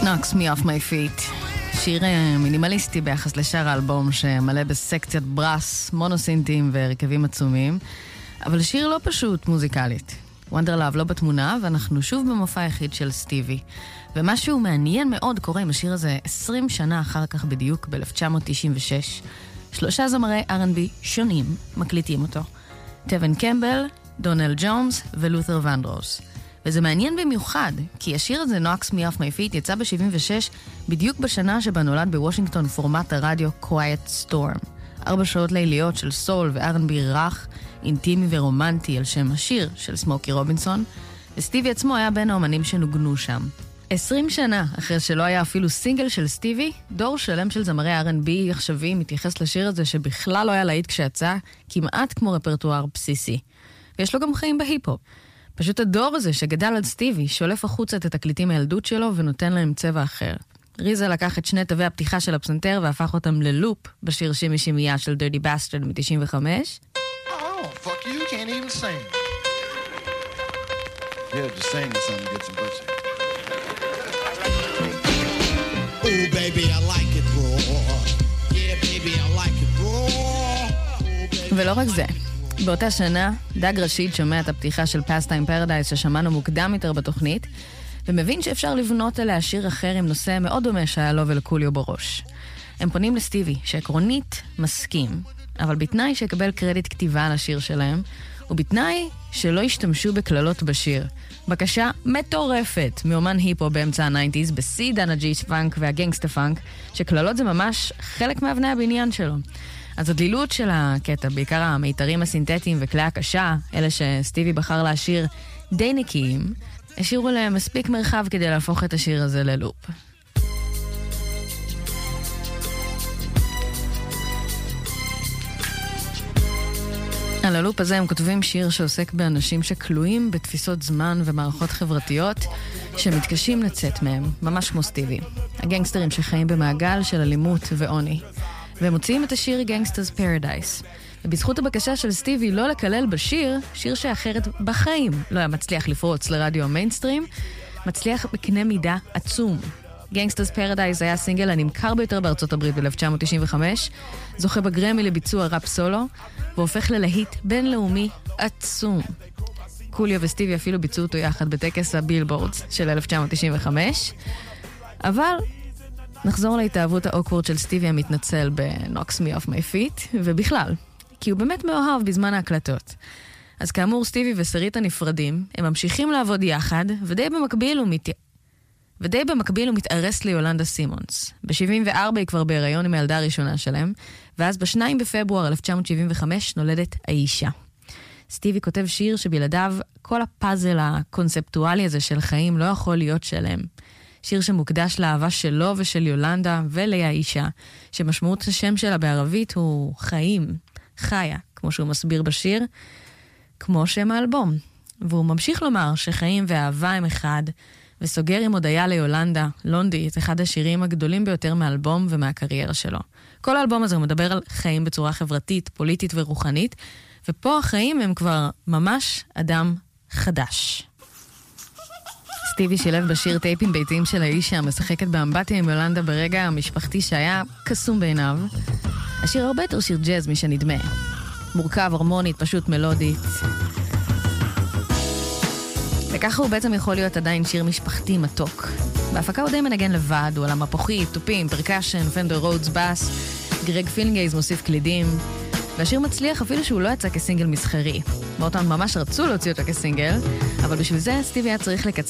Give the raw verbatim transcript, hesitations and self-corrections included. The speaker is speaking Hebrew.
Knocks me off my feet. שיר מינימליסטי ביחס לשאר האלבום שמלא בסקציית ברס, מונוסינטים והרכבים עצומים, אבל שיר לא פשוט מוזיקלית. וונדרלאב לא בתמונה, ואנחנו שוב במופע היחיד של סטיבי. ומשהו מעניין מאוד קורה עם השיר הזה עשרים שנה אחר כך בדיוק, ב-אלף תשע מאות תשעים ושש. שלושה זמרי אר אנד בי שונים מקליטים אותו. טבן קמבל, דונל ג'ונס ולותר ונדרוס. וזה מעניין במיוחד, כי השיר הזה, Knocks Me Off My Feet, יצא ב-שבעים ושש, בדיוק בשנה שבה נולד בוושינגטון פורמט הרדיו Quiet Storm. ארבע שעות ליליות של סול ו-אר אנד בי רך, אינטימי ורומנטי על שם השיר של סמוקי רובינסון, וסטיבי עצמו היה בין האומנים שנוגנו שם. עשרים שנה אחרי שלא היה אפילו סינגל של סטיבי, דור שלם של זמרי אר אנד בי עכשוויים מתייחס לשיר הזה שבכלל לא היה להיט כשיצא, כמעט כמו רפרטואר בסיסי. ויש לו גם חיים בהיפ-הופ. פשוט הדור הזה שגדל על סטיבי שולף החוצה את התקליטים הילדות שלו ונותן להם צבע אחר. ריזה לקח את שני תווי הפתיחה של הפסנתר והפך אותם ללופ בשיר שימי שימייה של Dirty Bastard מ-תשעים וחמש. Oh, fuck you, you can't even sing. Yeah, just sing something to get some pussy. Oh, baby, I like it raw. Yeah, baby, I like it raw. ולא רק זה. באותה שנה, דג רשיד שומע את הפתיחה של Pastime Paradise ששמענו מוקדם יותר בתוכנית, ומבין שאפשר לבנות עליה שיר אחר עם נושא מאוד דומה שהיה לו ולקוליו בראש. הם פונים לסטיבי, שעקרונית מסכים, אבל בתנאי שיקבל קרדיט כתיבה על השיר שלהם, ובתנאי שלא ישתמשו בכללות בשיר. בקשה מטורפת מאומן היפו באמצע ה-תשעים בסי דנה ג'י פאנק והגנגסטה פאנק, שכללות זה ממש חלק מאבני הבניין שלו. אז הדלילות של הקטע, בעיקר המיתרים הסינתטיים וכלי הקשה, אלה שסטיבי בחר להשאיר די נקיים, השאירו להם מספיק מרחב כדי להפוך את השיר הזה ללופ. על הלופ הזה הם כותבים שיר שעוסק באנשים שכלואים בתפיסות זמן ומערכות חברתיות שמתקשים לצאת מהם, ממש כמו סטיבי. הגנגסטרים שחיים במעגל של אלימות ועוני. והם מוציאים את השיר Gangsta's Paradise. ובזכות הבקשה של סטיבי לא לקלל בשיר, שיר שאחרת בחיים לא היה מצליח לפרוץ לרדיו המיינסטרים, מצליח בקנה מידה עצום. Gangsta's Paradise היה הסינגל הנמכר ביותר בארצות הברית ב-אלף תשע מאות תשעים וחמש, זוכה בגרמי לביצוע ראפ סולו, והופך ללהיט בינלאומי עצום. קוליו וסטיבי אפילו ביצעו אותו יחד בטקס הבילבורדס של אלף תשע מאות תשעים וחמש, אבל נחזור להתאהבות האוקוורד של סטיבי המתנצל ב-Knocks Me Off My Feet, ובכלל, כי הוא באמת מאוהב בזמן ההקלטות. אז כאמור, סטיבי וסריטה נפרדים, הם ממשיכים לעבוד יחד, ודי במקביל הוא, מת... ודי במקביל הוא מתארס ליולנדה סימונס. ב-שבעים וארבע היא כבר בהיריון עם הילדה הראשונה שלהם, ואז ב-שניים בפברואר אלף תשע מאות שבעים וחמש נולדת האישה. סטיבי כותב שיר שבלעדיו כל הפאזל הקונספטואלי הזה של חיים לא יכול להיות שלם. שיר שמוקדש לאהבה שלו ושל יולנדה ולאישה, שמשמעות השם שלה בערבית הוא חיים, חיה, כמו שהוא מסביר בשיר, כמו שם האלבום. והוא ממשיך לומר שחיים ואהבה הם אחד, וסוגר עם הודיה ליולנדה, לונדי, את אחד השירים הגדולים ביותר מהאלבום ומהקריירה שלו. כל האלבום הזה הוא מדבר על חיים בצורה חברתית, פוליטית ורוחנית, ופה החיים הם כבר ממש אדם חדש. סטיבי שילב בשיר טייפים ביתיים של האישה המשחקת באמבטיה עם יולנדה ברגע המשפחתי שהיה קסום בעיניו. השיר הרבה יותר שיר ג'אז משנדמה. מורכב, הרמונית, פשוט מלודית. וככה הוא בעצם יכול להיות עדיין שיר משפחתי מתוק. בהפקה הוא די מנגן לבד, הוא על המפוחית, טופים, פרקשן, פנדר רודס, בס, גרג פילינגייז מוסיף קלידים, והשיר מצליח אפילו שהוא לא יצא כסינגל מסחרי. באותם ממש רצו להוציא אותו כסינגל, אבל בשביל זה סטיבי היה צריך לקצר